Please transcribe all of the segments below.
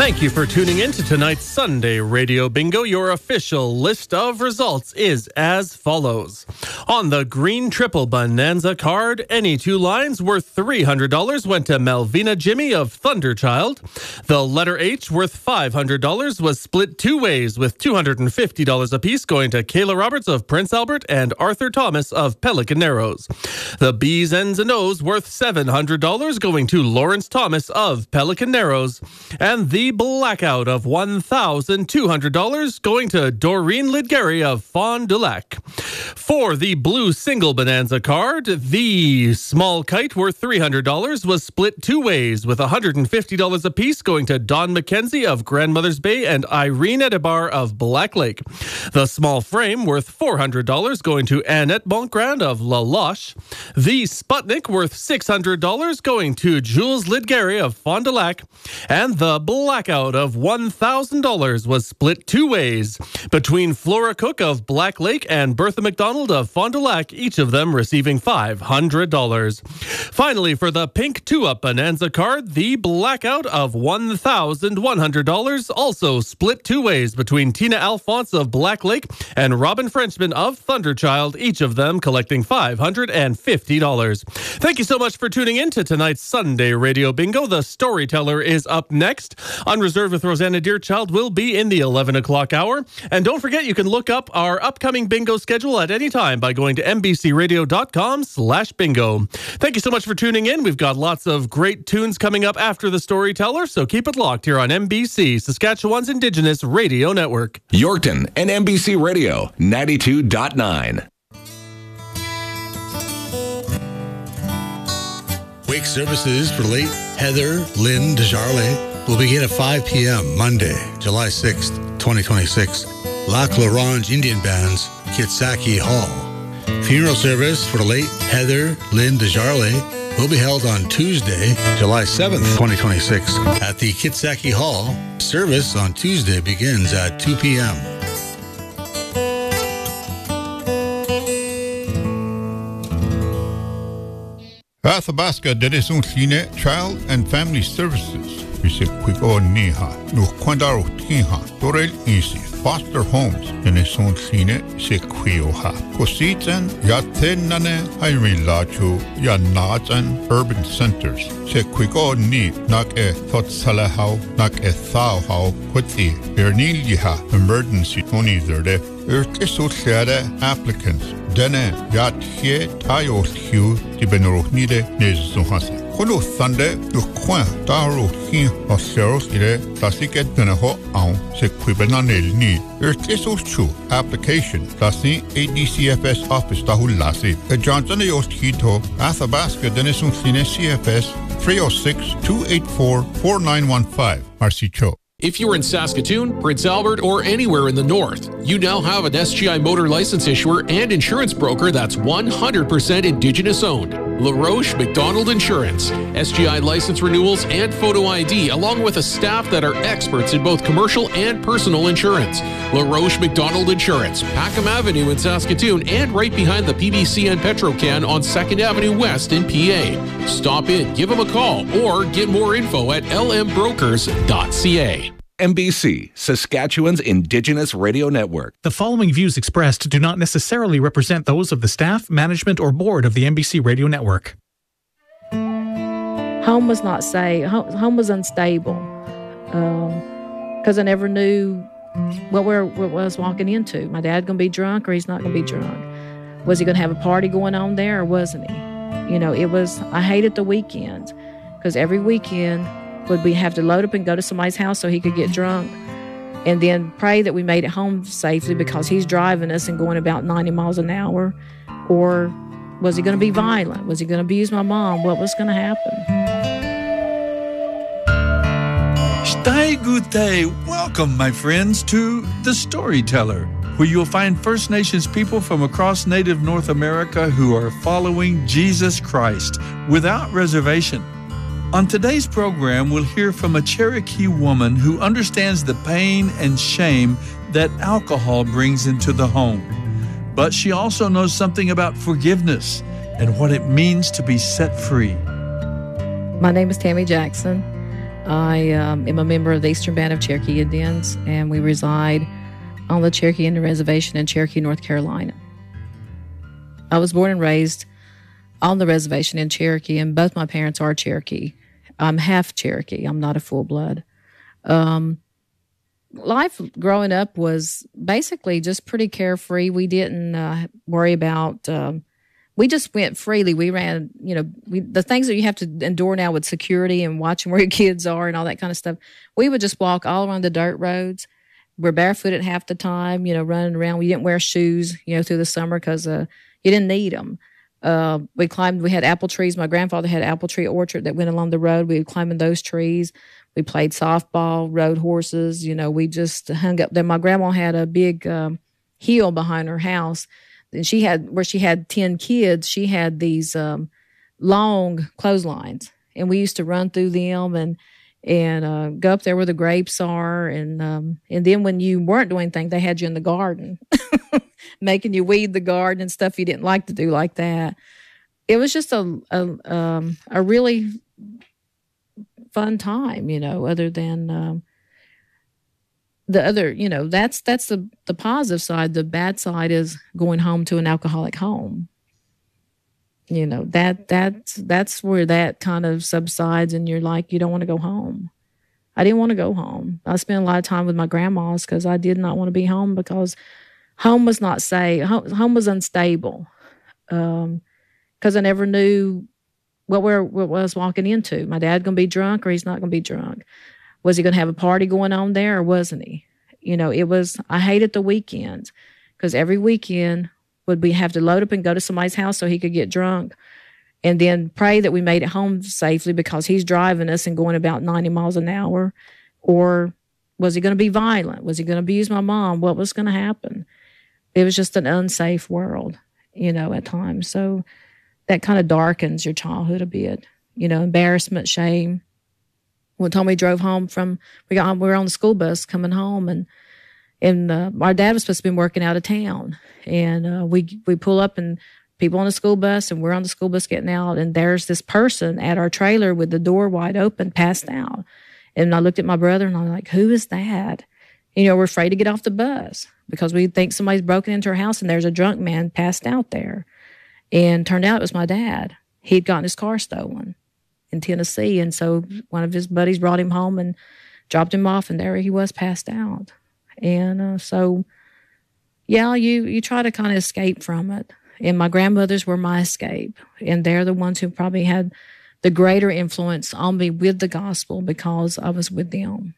Thank you for tuning in to tonight's Sunday Radio Bingo. Your official list of results is as follows. On the green triple bonanza card, any two lines worth $300 went to Malvina Jimmy of Thunderchild. The letter H worth $500 was split two ways, with $250 apiece going to Kayla Roberts of Prince Albert and Arthur Thomas of Pelican Narrows. The B's, N's, and O's worth $700 going to Lawrence Thomas of Pelican Narrows. And the blackout of $1,200 going to Doreen Lidgary of Fond du Lac. For the blue single bonanza card, the small kite worth $300 was split two ways, with $150 apiece going to Don McKenzie of Grandmother's Bay and Irene Edibar of Black Lake. The small frame worth $400 going to Annette Montgrand of La Loche. The Sputnik worth $600 going to Jules Lidgary of Fond du Lac. And the blackout of $1,000 was split two ways between Flora Cook of Black Lake and Bertha McDonald of Fond du Lac, each of them receiving $500. Finally, for the pink two-up bonanza card, the blackout of $1,100 also split two ways between Tina Alphonse of Black Lake and Robin Frenchman of Thunderchild, each of them collecting $550. Thank you so much for tuning in to tonight's Sunday Radio Bingo. The Storyteller is up next. Unreserved with Rosanna Deerchild will be in the 11 o'clock hour. And don't forget, you can look up our upcoming bingo schedule at any time by going to mbcradio.com/bingo. Thank you so much for tuning in. We've got lots of great tunes coming up after the Storyteller, so keep it locked here on MBC, Saskatchewan's Indigenous Radio Network. Yorkton and MBC Radio 92.9. Wake services for late Heather Lynn Desjardins will begin at 5 p.m. Monday, July 6th, 2026. Lac La Ronge Indian Band's Kitsaki Hall. Funeral service for the late Heather Lynn Desjardins will be held on Tuesday, July 7th, 2026 at the Kitsaki Hall. Service on Tuesday begins at 2 p.m. Athabasca Dedison Cine Child and Family Services. Visit Quigo Niha, Nukwandaro Tiha, Dorel Easy, Foster Homes, Dedison Cine, Sequioha. Kositan, Yatenane, Irene Lachu, Yanatan, Urban Centers. Sequigo Ni, Nak e Thotsalahau, Nak e Thauhau, Kwati, Berniliha, Emergency Onizerde, Urkisociade applicants. Denne Yathe Tayo Hugh, Tibenorohnide, Nezuhase. Kolo Thande, Ukwa, Taro Hin, Oseros Ire, Tasiket Denaho Aun, Sequibananel Ni, Urkesos Chu, application, Tasi ADCFS Office Tahulasi, a Johnson Yost Hito, Athabasca Denison Cine CFS, 306-284-4915, Marcy Cho. If you're in Saskatoon, Prince Albert, or anywhere in the north, you now have an SGI motor license issuer and insurance broker that's 100% Indigenous owned. La Roche McDonald Insurance. SGI license renewals and photo ID, along with a staff that are experts in both commercial and personal insurance. La Roche McDonald Insurance, Packham Avenue in Saskatoon, and right behind the PBC and Petrocan on 2nd Avenue West in PA. Stop in, give them a call, or get more info at lmbrokers.ca. MBC, Saskatchewan's Indigenous Radio Network. The following views expressed do not necessarily represent those of the staff, management, or board of the MBC Radio Network. Home was not safe. Home was unstable because I never knew what I was walking into. My dad going to be drunk or he's not going to be drunk? Was he going to have a party going on there or wasn't he? You know, I hated the weekends because every weekend would we have to load up and go to somebody's house so he could get drunk and then pray that we made it home safely because he's driving us and going about 90 miles an hour? Or was he going to be violent? Was he going to abuse my mom? What was going to happen? Stai Gute. Welcome, my friends, to The Storyteller, where you'll find First Nations people from across Native North America who are following Jesus Christ without reservation. On today's program, we'll hear from a Cherokee woman who understands the pain and shame that alcohol brings into the home. But she also knows something about forgiveness and what it means to be set free. My name is Tammy Jackson. I am a member of the Eastern Band of Cherokee Indians, and we reside on the Cherokee Indian Reservation in Cherokee, North Carolina. I was born and raised on the reservation in Cherokee, and both my parents are Cherokee. I'm half Cherokee. I'm not a full-blood. Life growing up was basically just pretty carefree. We didn't worry about... we just went freely. We ran, the things that you have to endure now with security and watching where your kids are and all that kind of stuff. We would just walk all around the dirt roads. We're barefooted half the time, running around. We didn't wear shoes, through the summer because you didn't need them. We had apple trees. My grandfather had an apple tree orchard that went along the road. We would climb in those trees. We played softball, rode horses. We just hung up there. My grandma had a big hill behind her house. And she had 10 kids, she had these long clotheslines. And we used to run through them and go up there where the grapes are. And then when you weren't doing anything, they had you in the garden, making you weed the garden and stuff you didn't like to do like that. It was just a really fun time, other than the other, that's the positive side. The bad side is going home to an alcoholic home. That's where that kind of subsides, and you're like, you don't want to go home. I didn't want to go home. I spent a lot of time with my grandmas because I did not want to be home because home was not safe. Home was unstable because I never knew what I was walking into. My dad going to be drunk or he's not going to be drunk. Was he going to have a party going on there or wasn't he? I hated the weekends because every weekend we have to load up and go to somebody's house so he could get drunk and then pray that we made it home safely because he's driving us and going about 90 miles an hour. Or was he going to be violent? Was he going to abuse my mom? What was going to happen? It was just an unsafe world, at times. So that kind of darkens your childhood a bit, embarrassment, shame. One time we drove home we were on the school bus coming home, and our dad was supposed to be working out of town, and we pull up and people on the school bus, and we're on the school bus getting out, and there's this person at our trailer with the door wide open, passed out. And I looked at my brother and I'm like, who is that? We're afraid to get off the bus because we think somebody's broken into our house and there's a drunk man passed out there. And turned out it was my dad. He'd gotten his car stolen in Tennessee. And so one of his buddies brought him home and dropped him off, and there he was passed out. And so, yeah, you try to kind of escape from it. And my grandmothers were my escape. And they're the ones who probably had the greater influence on me with the gospel because I was with them.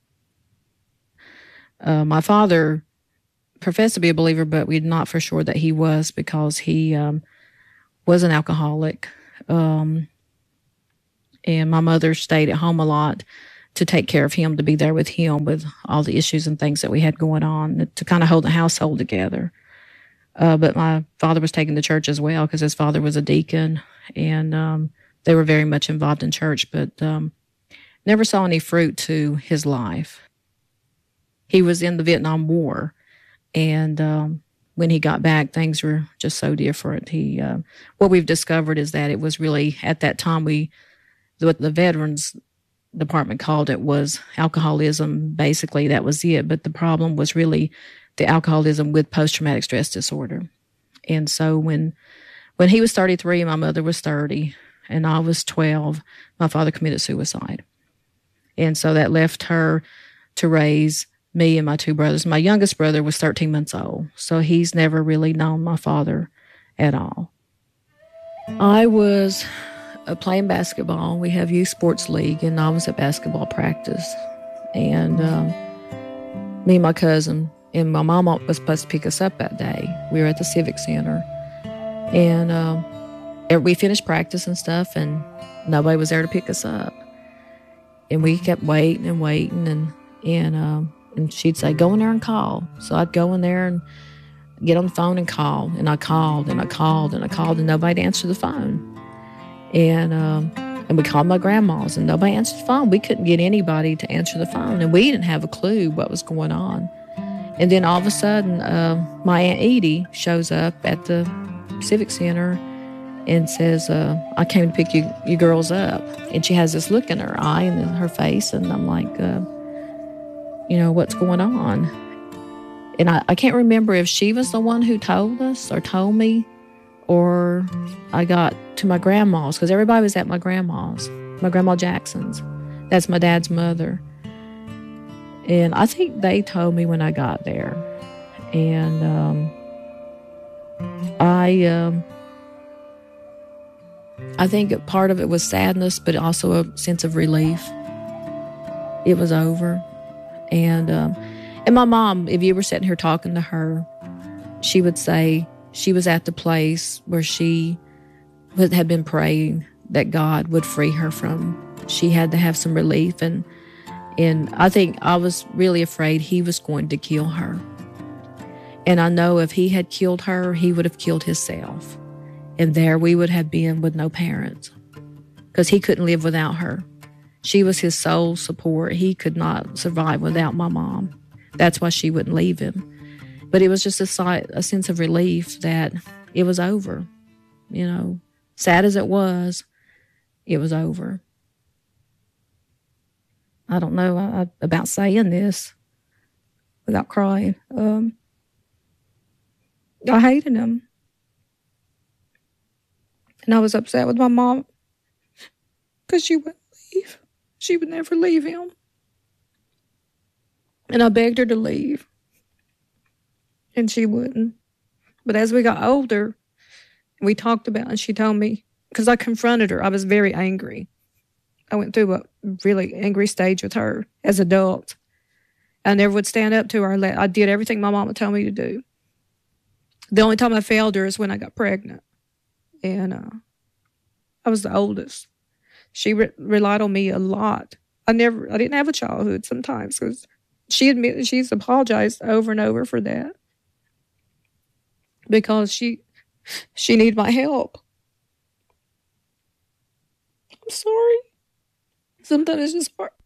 My father professed to be a believer, but we're not for sure that he was because he was an alcoholic. And my mother stayed at home a lot to take care of him, to be there with him with all the issues and things that we had going on, to kind of hold the household together. But my father was taken to church as well because his father was a deacon, and they were very much involved in church, but never saw any fruit to his life. He was in the Vietnam War, and when he got back, things were just so different. What we've discovered is that it was really, at that time, what the Veterans Department called it was alcoholism. Basically, that was it. But the problem was really the alcoholism with post-traumatic stress disorder. And so when he was 33, my mother was 30, and I was 12, my father committed suicide. And so that left her to raise me and my two brothers. My youngest brother was 13 months old, so he's never really known my father at all. I was playing basketball. We have youth sports league, and I was at basketball practice. And me and my cousin and my mom was supposed to pick us up that day. We were at the Civic Center. And we finished practice and stuff, and nobody was there to pick us up. And we kept waiting and waiting, and she'd say, go in there and call. So I'd go in there and get on the phone and call. And I called and I called and I called, and nobody answered the phone. And we called my grandma's, and nobody answered the phone. We couldn't get anybody to answer the phone, and we didn't have a clue what was going on. And then all of a sudden, my Aunt Edie shows up at the Civic Center, and says, I came to pick you girls up. And she has this look in her eye and in her face, and I'm like, what's going on? And I can't remember if she was the one who told us or told me, or I got to my grandma's, because everybody was at my grandma's, my Grandma Jackson's. That's my dad's mother. And I think they told me when I got there. And I think part of it was sadness, but also a sense of relief. It was over. And my mom, if you were sitting here talking to her, she would say she was at the place where she had been praying that God would free her from. She had to have some relief. And I think I was really afraid he was going to kill her. And I know if he had killed her, he would have killed himself. And there we would have been with no parents, because he couldn't live without her. She was his sole support. He could not survive without my mom. That's why she wouldn't leave him. But it was just a sense of relief that it was over. Sad as it was over. I don't know about saying this without crying. I hated him. And I was upset with my mom because she wouldn't leave. She would never leave him. And I begged her to leave. And she wouldn't. But as we got older, we talked about it, and she told me, because I confronted her, I was very angry. I went through a really angry stage with her as an adult. I never would stand up to her. I did everything my mama told me to do. The only time I failed her is when I got pregnant. And I was the oldest. She relied on me a lot. I didn't have a childhood sometimes, because she's apologized over and over for that, because she needed my help. I'm sorry. Sometimes it's just hard.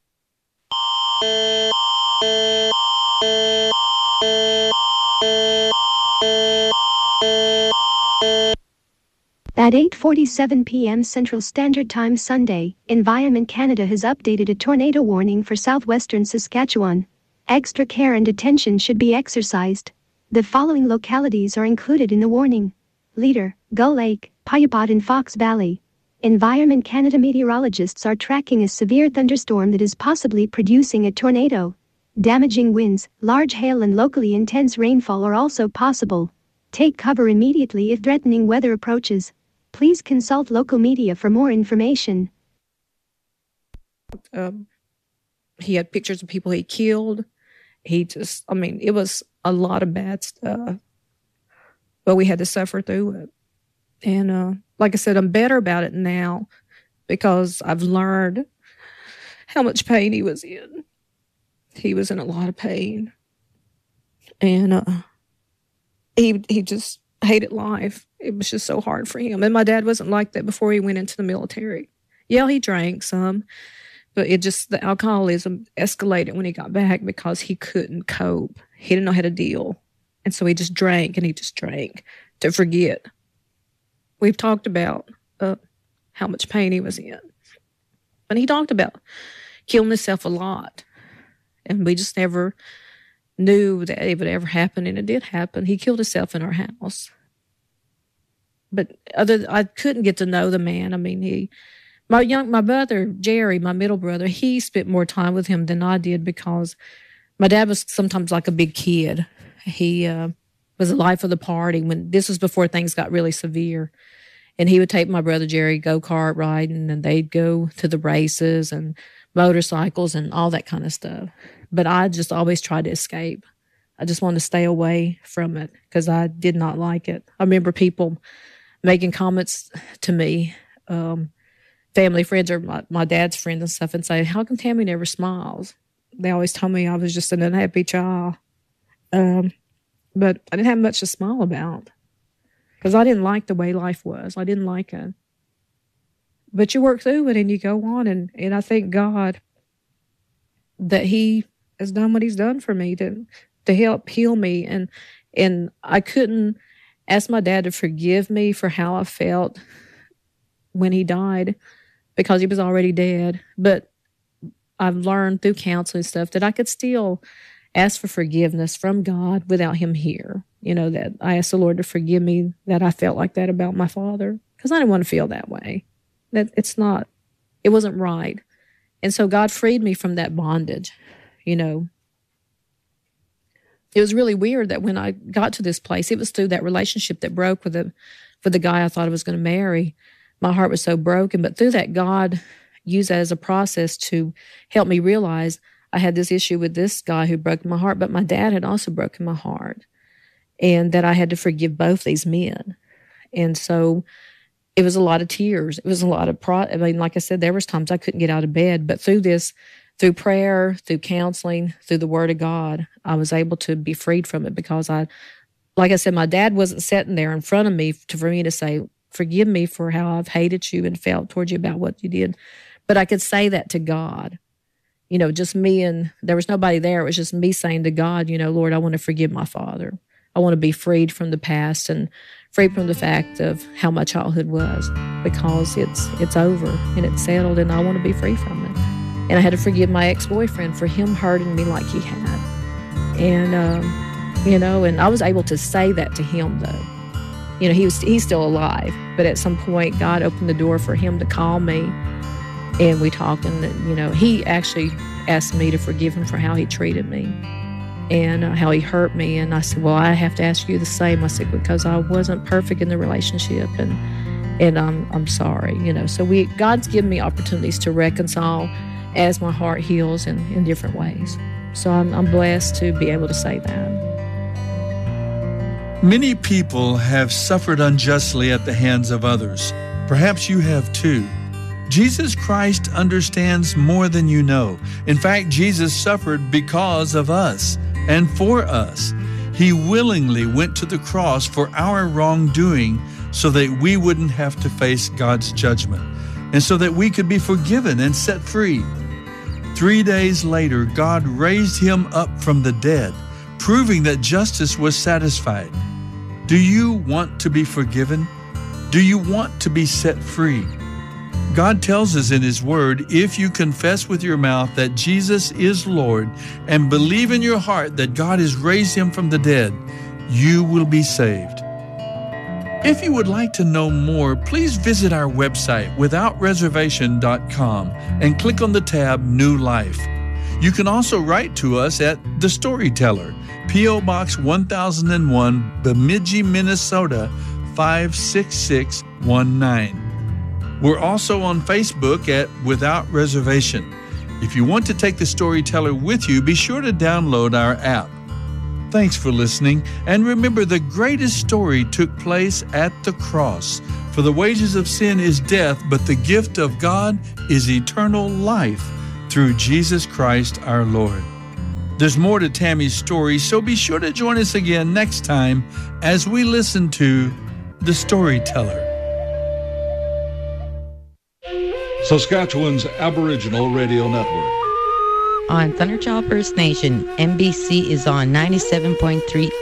At 8:47 p.m. Central Standard Time Sunday, Environment Canada has updated a tornado warning for southwestern Saskatchewan. Extra care and attention should be exercised. The following localities are included in the warning: Leader, Gull Lake, Payapot and Fox Valley. Environment Canada meteorologists are tracking a severe thunderstorm that is possibly producing a tornado. Damaging winds, large hail and locally intense rainfall are also possible. Take cover immediately if threatening weather approaches. Please consult local media for more information. He had pictures of people he killed. It was a lot of bad stuff. But we had to suffer through it. And like I said, I'm better about it now, because I've learned how much pain he was in. He was in a lot of pain. And he just hated life. It was just so hard for him. And my dad wasn't like that before he went into the military. Yeah, he drank some, but the alcoholism escalated when he got back, because he couldn't cope. He didn't know how to deal. And so he just drank, and he just drank to forget. We've talked about how much pain he was in. And he talked about killing himself a lot. And we just never knew that it would ever happen, and it did happen. He killed himself in our house. But I couldn't get to know the man. I mean, my brother, Jerry, my middle brother, he spent more time with him than I did, because my dad was sometimes like a big kid. He was the life of the party when this was before things got really severe. And he would take my brother Jerry go-kart riding, and they'd go to the races and motorcycles and all that kind of stuff. But I just always tried to escape. I just wanted to stay away from it, because I did not like it. I remember people making comments to me, family friends or my dad's friends and stuff, and say, "How come Tammy never smiles?" They always told me I was just an unhappy child. But I didn't have much to smile about, because I didn't like the way life was. I didn't like it. But you work through it and you go on, and I thank God that he has done what he's done for me to help heal me. And I couldn't asked my dad to forgive me for how I felt when he died, because he was already dead. But I've learned through counseling stuff that I could still ask for forgiveness from God without him here. That I asked the Lord to forgive me that I felt like that about my father, because I didn't want to feel that way. That it wasn't right. And so God freed me from that bondage. It was really weird that when I got to this place, it was through that relationship that broke with the guy I thought I was going to marry. My heart was so broken, but through that, God used that as a process to help me realize I had this issue with this guy who broke my heart, but my dad had also broken my heart, and that I had to forgive both these men. And so it was a lot of tears. It was a lot of like I said, there was times I couldn't get out of bed, but through prayer, through counseling, through the Word of God, I was able to be freed from it, because like I said, my dad wasn't sitting there in front of me for me to say, forgive me for how I've hated you and felt towards you about what you did. But I could say that to God, just me, and there was nobody there. It was just me saying to God, Lord, I want to forgive my father. I want to be freed from the past and freed from the fact of how my childhood was, because it's over and it's settled, and I want to be free from it. And I had to forgive my ex-boyfriend for him hurting me like he had. And, and I was able to say that to him, though. He's still alive, but at some point, God opened the door for him to call me, and we talked, and, he actually asked me to forgive him for how he treated me and how he hurt me. And I said, well, I have to ask you the same. I said, because I wasn't perfect in the relationship, and I'm sorry, So God's given me opportunities to reconcile as my heart heals in different ways. So I'm blessed to be able to say that. Many people have suffered unjustly at the hands of others. Perhaps you have too. Jesus Christ understands more than you know. In fact, Jesus suffered because of us and for us. He willingly went to the cross for our wrongdoing so that we wouldn't have to face God's judgment, and so that we could be forgiven and set free. 3 days later, God raised him up from the dead, proving that justice was satisfied. Do you want to be forgiven? Do you want to be set free? God tells us in His Word, if you confess with your mouth that Jesus is Lord and believe in your heart that God has raised Him from the dead, you will be saved. If you would like to know more, please visit our website, withoutreservation.com, and click on the tab New Life. You can also write to us at The Storyteller, P.O. Box 1001, Bemidji, Minnesota 56619. We're also on Facebook at Without Reservation. If you want to take The Storyteller with you, be sure to download our app. Thanks for listening, and remember, the greatest story took place at the cross. For the wages of sin is death, but the gift of God is eternal life through Jesus Christ our Lord. There's more to Tammy's story, so be sure to join us again next time as we listen to The Storyteller. Saskatchewan's Aboriginal Radio Network. On Thunderchild First Nation, NBC is on 97.3